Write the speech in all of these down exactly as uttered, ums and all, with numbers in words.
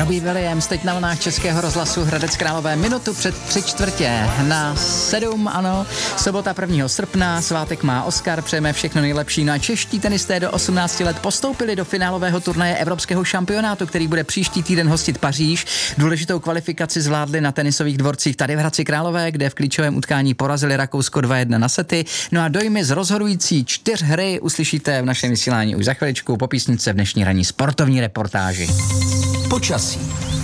Robbie Williams teď na vlnách Českého rozhlasu Hradec Králové, minutu před tři čtvrtě na sedm, ano, sobota prvního srpna, svátek má Oskar, přejeme všechno nejlepší. No a čeští tenisté do osmnácti let postoupili do finálového turnaje Evropského šampionátu, který bude příští týden hostit Paříž. Důležitou kvalifikaci zvládli na tenisových dvorcích tady v Hradci Králové, kde v klíčovém utkání porazili Rakousko dva jedna na sety. No a dojmy z rozhodující čtyřhry uslyšíte v našem vysílání už za chviličku po písničce v dnešní ranní sportovní reportáži. Počasí.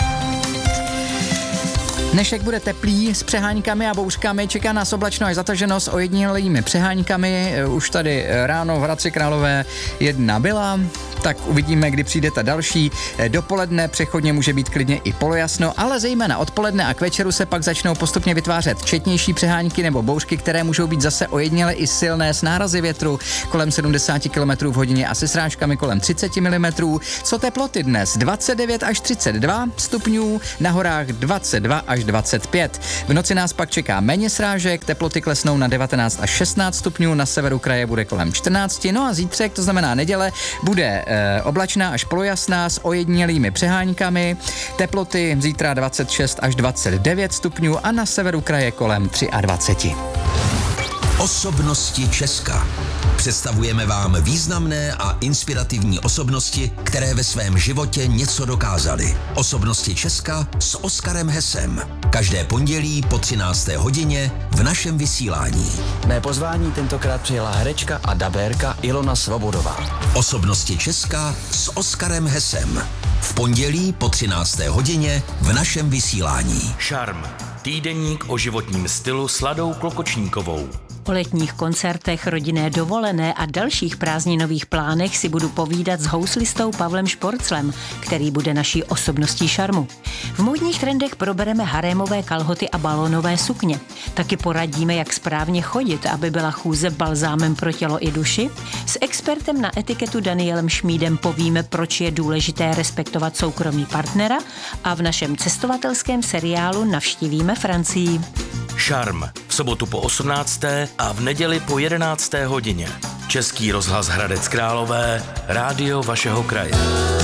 Dnešek bude teplý s přeháňkami a bouřkami, čeká nás oblačno až zataženo s ojedinělými přeháňkami. Už tady ráno v Hradci Králové jedna byla, tak uvidíme, kdy přijde ta další. Dopoledne přechodně může být klidně i polojasno, ale zejména odpoledne a k večeru se pak začnou postupně vytvářet četnější přeháňky nebo bouřky, které můžou být zase ojediněle i silné s nárazy větru kolem sedmdesát kilometrů v hodině a se srážkami kolem třicet milimetrů. Co teploty dnes? dvacet devět až třicet dva stupňů, na horách dvacet dva až dvacet pět. V noci nás pak čeká méně srážek, teploty klesnou na devatenáct až šestnáct stupňů, na severu kraje bude kolem čtrnáct. No a zítřek, to znamená neděle, bude e, oblačná až polojasná s ojedinělými přeháňkami. Teploty zítra dvacet šest až dvacet devět stupňů a na severu kraje kolem dvacet tři. Osobnosti Česka. Představujeme vám významné a inspirativní osobnosti, které ve svém životě něco dokázaly. Osobnosti Česka s Oskarem Hesem. Každé pondělí po třinácté hodině v našem vysílání. Mé pozvání tentokrát přijela herečka a dabérka Ilona Svobodová. Osobnosti Česka s Oskarem Hesem. V pondělí po třinácté hodině v našem vysílání. Šarm. Týdeník o životním stylu s Ladou Klokočníkovou. O letních koncertech, rodinné dovolené a dalších prázdninových plánech si budu povídat s houslistou Pavlem Šporclem, který bude naší osobností šarmu. V módních trendech probereme harémové kalhoty a balónové sukně. Taky poradíme, jak správně chodit, aby byla chůze balzámem pro tělo i duši. S expertem na etiketu Danielem Šmídem povíme, proč je důležité respektovat soukromí partnera a v našem cestovatelském seriálu navštívíme Francii. Šarm. V sobotu po osmnácté a v neděli po jedenácté hodině. Český rozhlas Hradec Králové, rádio vašeho kraje.